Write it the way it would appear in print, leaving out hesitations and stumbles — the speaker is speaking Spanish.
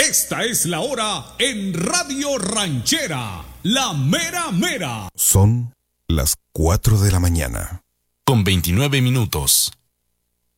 Esta es la hora en Radio Ranchera, la mera mera. Son las 4 de la mañana. Con 29 minutos.